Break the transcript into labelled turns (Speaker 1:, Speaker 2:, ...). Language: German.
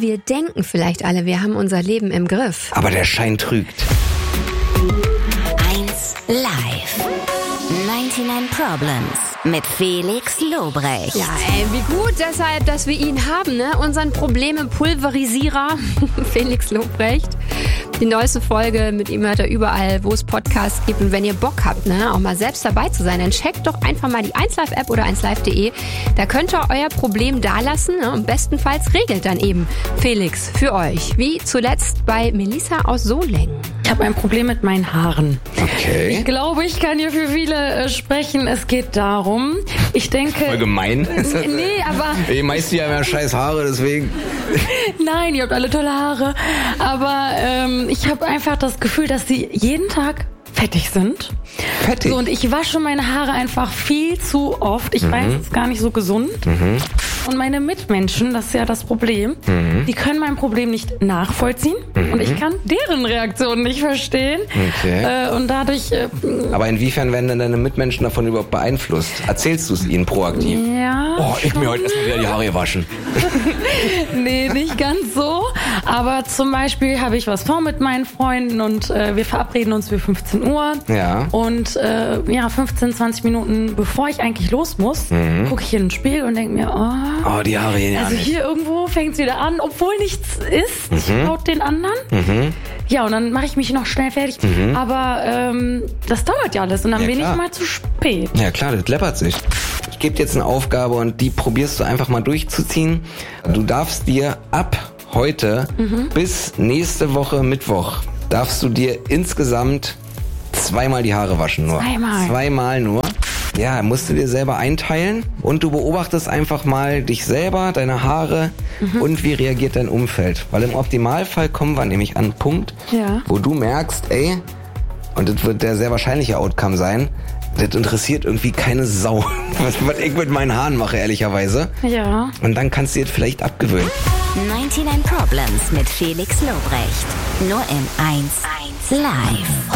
Speaker 1: Wir denken vielleicht alle, wir haben unser Leben im Griff.
Speaker 2: Aber der Schein trügt.
Speaker 3: 1 Live. 99 Problems mit Felix Lobrecht.
Speaker 1: Ja, wie gut deshalb, dass wir ihn haben, ne? Unseren Probleme-Pulverisierer, Felix Lobrecht. Die neueste Folge mit ihm hört ihr überall, wo es Podcasts gibt. Und wenn ihr Bock habt, ne, auch mal selbst dabei zu sein, dann checkt doch einfach mal die 1Live-App oder 1Live.de. Da könnt ihr euer Problem dalassen, ne, und bestenfalls regelt dann eben Felix für euch. Wie zuletzt bei Melissa aus Solingen.
Speaker 4: Ich habe ein Problem mit meinen Haaren.
Speaker 2: Okay.
Speaker 4: Ich glaube, ich kann hier für viele sprechen. Es geht darum, ich denke...
Speaker 2: Voll gemein.
Speaker 4: Nee, aber...
Speaker 2: Die meisten haben ja scheiß Haare, deswegen...
Speaker 4: Nein, ihr habt alle tolle Haare. Aber ich habe einfach das Gefühl, dass sie jeden Tag fettig sind.
Speaker 2: Fettig?
Speaker 4: So, und ich wasche meine Haare einfach viel zu oft. Ich weiß, es ist gar nicht so gesund. Und meine Mitmenschen, das ist ja das Problem, die können mein Problem nicht nachvollziehen. Und ich kann deren Reaktionen nicht verstehen.
Speaker 2: Okay.
Speaker 4: Und dadurch...
Speaker 2: Aber inwiefern werden denn deine Mitmenschen davon überhaupt beeinflusst? Erzählst du es ihnen proaktiv?
Speaker 4: Ja.
Speaker 2: Oh, ich mir heute erstmal wieder die Haare gewaschen.
Speaker 4: Nee, nicht ganz so. Aber zum Beispiel habe ich was vor mit meinen Freunden und wir verabreden uns für 15 Uhr.
Speaker 2: Ja.
Speaker 4: Und 15, 20 Minuten bevor ich eigentlich los muss, gucke ich in den Spiegel und denke mir,
Speaker 2: Oh, die Haare gehen ja
Speaker 4: also
Speaker 2: nicht.
Speaker 4: hier irgendwo fängt es wieder an, obwohl nichts ist, laut den anderen. Ja, und dann mache ich mich noch schnell fertig. Aber das dauert ja alles und dann
Speaker 2: Ja,
Speaker 4: bin
Speaker 2: klar.
Speaker 4: ich mal zu spät.
Speaker 2: Ja klar, das läppert sich. Ich gebe dir jetzt eine Aufgabe und die probierst du einfach mal durchzuziehen. Du darfst dir ab heute bis nächste Woche Mittwoch, darfst du dir insgesamt zweimal die Haare waschen nur. Zweimal nur. Ja, musst du dir selber einteilen und du beobachtest einfach mal dich selber, deine Haare und wie reagiert dein Umfeld. Weil im Optimalfall kommen wir nämlich an einen Punkt, wo du merkst, ey, und das wird der sehr wahrscheinliche Outcome sein, das interessiert irgendwie keine Sau, was ich mit meinen Haaren mache, ehrlicherweise.
Speaker 4: Ja.
Speaker 2: Und dann kannst du dir das vielleicht abgewöhnen.
Speaker 3: 99 Problems mit Felix Lobrecht. Nur im 1 Live.